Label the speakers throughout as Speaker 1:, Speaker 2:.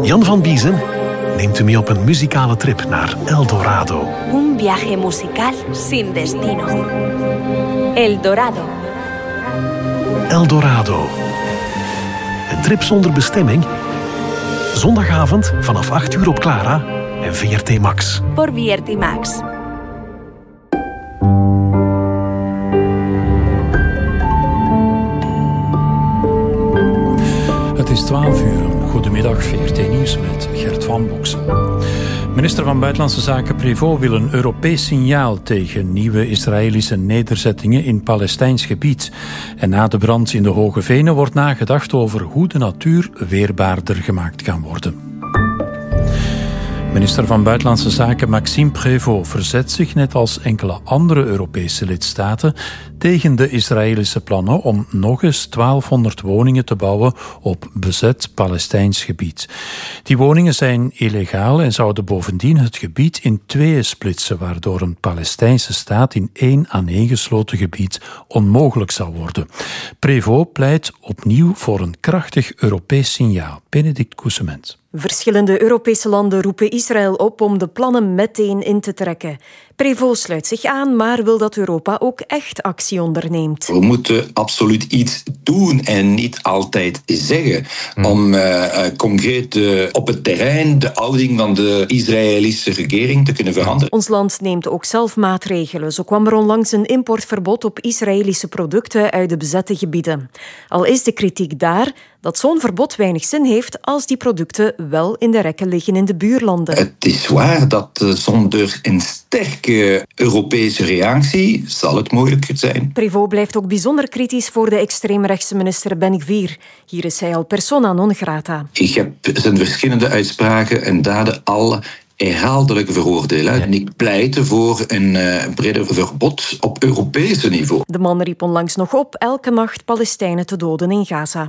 Speaker 1: Jan van Biezen neemt u mee op een muzikale trip naar El Dorado.
Speaker 2: Un viaje musical sin destino. El Dorado.
Speaker 1: El Dorado. Een trip zonder bestemming? Zondagavond vanaf 8 uur op Clara en VRT Max.
Speaker 2: Por VRT Max.
Speaker 3: Het is 12 uur. Goedemiddag, VRT Nieuws met Gert van Boksel. Minister van Buitenlandse Zaken Prévost wil een Europees signaal tegen nieuwe Israëlische nederzettingen in Palestijns gebied. En na de brand in de Hoge Venen wordt nagedacht over hoe de natuur weerbaarder gemaakt kan worden. Minister van Buitenlandse Zaken Maxime Prévost verzet zich net als enkele andere Europese lidstaten tegen de Israëlische plannen om nog eens 1200 woningen te bouwen op bezet Palestijns gebied. Die woningen zijn illegaal en zouden bovendien het gebied in tweeën splitsen, waardoor een Palestijnse staat in één aaneengesloten gebied onmogelijk zou worden. Prévost pleit opnieuw voor een krachtig Europees signaal. Benedict Koesement.
Speaker 4: Verschillende Europese landen roepen Israël op om de plannen meteen in te trekken. Prévost sluit zich aan, maar wil dat Europa ook echt actie onderneemt.
Speaker 5: We moeten absoluut iets doen en niet altijd zeggen om concreet op het terrein de houding van de Israëlische regering te kunnen veranderen.
Speaker 4: Ons land neemt ook zelf maatregelen. Zo kwam er onlangs een importverbod op Israëlische producten uit de bezette gebieden. Al is de kritiek daar dat zo'n verbod weinig zin heeft als die producten wel in de rekken liggen in de buurlanden.
Speaker 5: Het is waar dat zonder een sterke Europese reactie zal het moeilijker zijn.
Speaker 4: Prévost blijft ook bijzonder kritisch voor de extreemrechtse minister Ben-Gvir. Hier is hij al persona non grata.
Speaker 5: Ik heb zijn verschillende uitspraken en daden al herhaaldelijk veroordelen. En ik pleit voor een breder verbod op Europese niveau.
Speaker 4: De man riep onlangs nog op elke nacht Palestijnen te doden in Gaza.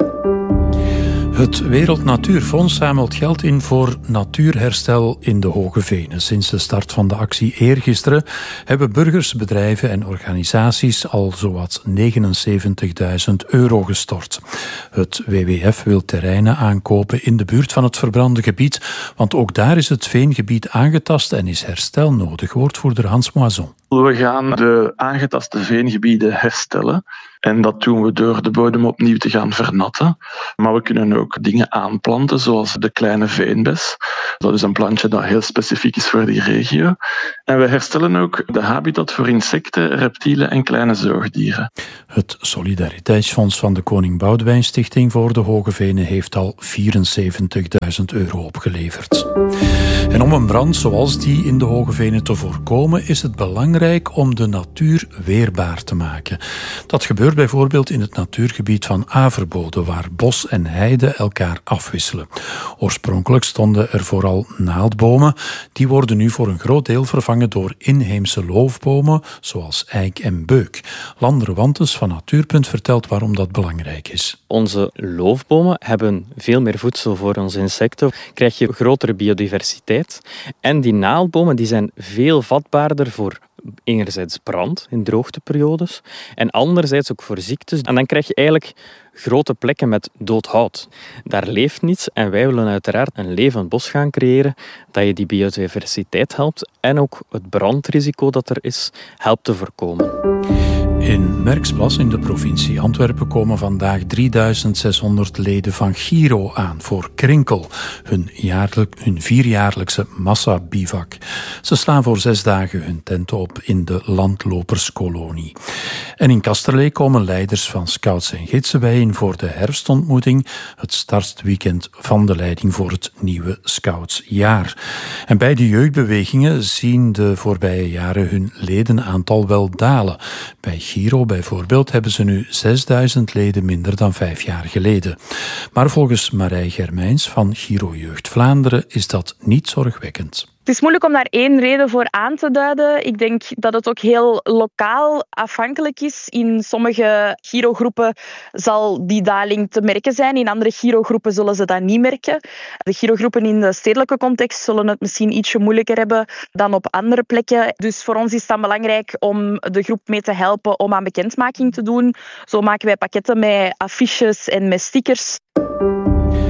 Speaker 3: Het Wereld Natuurfonds zamelt geld in voor natuurherstel in de Hoge Venen. Sinds de start van de actie eergisteren hebben burgers, bedrijven en organisaties al zowat €79.000 gestort. Het WWF wil terreinen aankopen in de buurt van het verbrande gebied, want ook daar is het veengebied aangetast en is herstel nodig. Woordvoerder Hans Moison.
Speaker 6: We gaan de aangetaste veengebieden herstellen. En dat doen we door de bodem opnieuw te gaan vernatten. Maar we kunnen ook dingen aanplanten, zoals de kleine veenbes. Dat is een plantje dat heel specifiek is voor die regio. En we herstellen ook de habitat voor insecten, reptielen en kleine zoogdieren.
Speaker 3: Het Solidariteitsfonds van de Koning Boudewijn Stichting voor de Hoge Venen heeft al €74.000 opgeleverd. En om een brand zoals die in de Hoge Venen te voorkomen, is het belangrijk om de natuur weerbaar te maken. Dat gebeurt bijvoorbeeld in het natuurgebied van Averbode, waar bos en heide elkaar afwisselen. Oorspronkelijk stonden er vooral naaldbomen. Die worden nu voor een groot deel vervangen door inheemse loofbomen, zoals eik en beuk. Lander Wantes van Natuurpunt vertelt waarom dat belangrijk is.
Speaker 7: Onze loofbomen hebben veel meer voedsel voor onze insecten. Krijg je grotere biodiversiteit. En die naaldbomen die zijn veel vatbaarder voor enerzijds brand in droogteperiodes en anderzijds ook voor ziektes. En dan krijg je eigenlijk grote plekken met dood hout. Daar leeft niets en wij willen uiteraard een levend bos gaan creëren dat je die biodiversiteit helpt en ook het brandrisico dat er is helpt te voorkomen.
Speaker 3: In Merksplas in de provincie Antwerpen komen vandaag 3600 leden van Giro aan voor Krinkel, hun 4-jaarlijkse massabivak. Ze slaan voor 6 dagen hun tent op in de landloperskolonie. En in Kasterlee komen leiders van scouts en gidsen bijeen voor de herfstontmoeting, het startweekend van de leiding voor het nieuwe scoutsjaar. En bij de jeugdbewegingen zien de voorbije jaren hun ledenaantal wel dalen. Bij Giro bijvoorbeeld hebben ze nu 6000 leden minder dan 5 jaar geleden. Maar volgens Marij Germijns van Giro Jeugd Vlaanderen is dat niet zorgwekkend.
Speaker 8: Het is moeilijk om daar één reden voor aan te duiden. Ik denk dat het ook heel lokaal afhankelijk is. In sommige Giro-groepen zal die daling te merken zijn. In andere Giro-groepen zullen ze dat niet merken. De Giro-groepen in de stedelijke context zullen het misschien ietsje moeilijker hebben dan op andere plekken. Dus voor ons is het dan belangrijk om de groep mee te helpen om aan bekendmaking te doen. Zo maken wij pakketten met affiches en met stickers.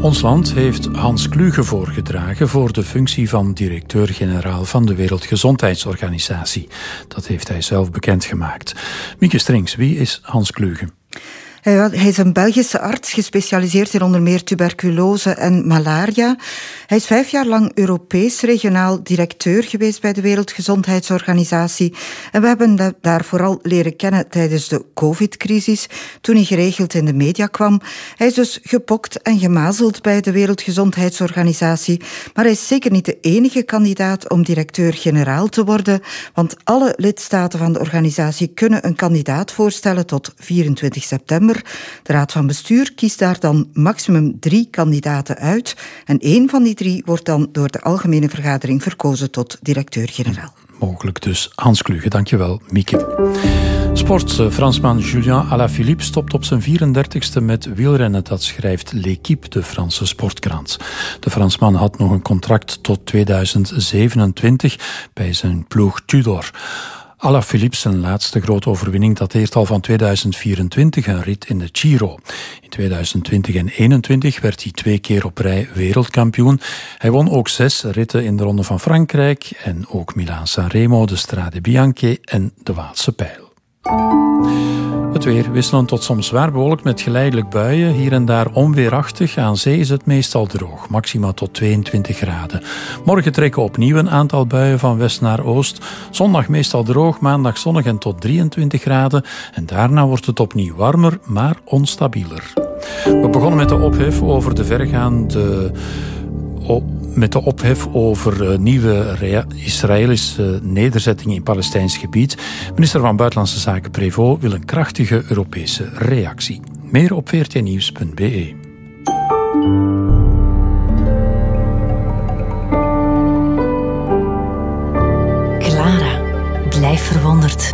Speaker 3: Ons land heeft Hans Kluge voorgedragen voor de functie van directeur-generaal van de Wereldgezondheidsorganisatie. Dat heeft hij zelf bekendgemaakt. Mieke Strings, wie is Hans Kluge?
Speaker 9: Hij is een Belgische arts, gespecialiseerd in onder meer tuberculose en malaria. Hij is 5 jaar lang Europees regionaal directeur geweest bij de Wereldgezondheidsorganisatie. En we hebben hem daar vooral leren kennen tijdens de COVID-crisis, toen hij geregeld in de media kwam. Hij is dus gepokt en gemazeld bij de Wereldgezondheidsorganisatie. Maar hij is zeker niet de enige kandidaat om directeur-generaal te worden, want alle lidstaten van de organisatie kunnen een kandidaat voorstellen tot 24 september. De Raad van Bestuur kiest daar dan maximum 3 kandidaten uit. En 1 van die 3 wordt dan door de Algemene Vergadering verkozen tot directeur-generaal.
Speaker 3: Mogelijk dus Hans Kluge. Dankjewel, Mieke. Sport. Fransman Julien Alaphilippe stopt op zijn 34e met wielrennen. Dat schrijft L'Équipe, de Franse sportkrant. De Fransman had nog een contract tot 2027 bij zijn ploeg Tudor. Alaphilippe, zijn laatste grote overwinning, dateert al van 2024, een rit in de Giro. In 2020 en 2021 werd hij 2 keer op rij wereldkampioen. Hij won ook 6 ritten in de Ronde van Frankrijk en ook Milaan-San Remo, de Strade Bianche en de Waalse Pijl. Het weer wisselend tot soms zwaar bewolkt met geleidelijk buien. Hier en daar onweerachtig. Aan zee is het meestal droog. Maxima tot 22 graden. Morgen trekken opnieuw een aantal buien van west naar oost. Zondag meestal droog. Maandag zonnig en tot 23 graden. En daarna wordt het opnieuw warmer, maaronstabieler. We begonnen met de ophef over de vergaande... Met de ophef over nieuwe Israëlische nederzettingen in Palestijns gebied. Minister van Buitenlandse Zaken Prévost wil een krachtige Europese reactie. Meer op vrtnieuws.be.
Speaker 10: Clara, blijf verwonderd.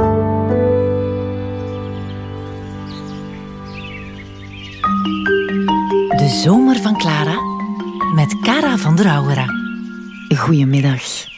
Speaker 10: De zomer van Clara met Cara van der Auwera. Goedemiddag.